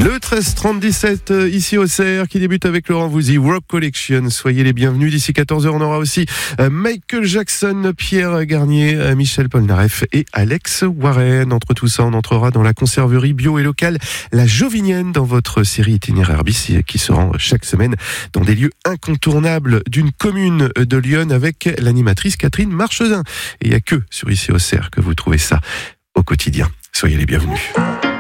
Le 13-30-17 ici au CR qui débute avec Laurent Voulzy, Rock Collection. Soyez les bienvenus. D'ici 14h, on aura aussi Michael Jackson, Pierre Garnier, Michel Polnareff et Alex Warren. Entre tout ça, on entrera dans la conserverie bio et locale La Jovinienne dans votre série itinéraire bis qui se rend chaque semaine dans des lieux incontournables d'une commune de Lyon avec l'animatrice Catherine Marchesin. Et il n'y a que sur ici au CR que vous trouvez ça au quotidien. Soyez les bienvenus.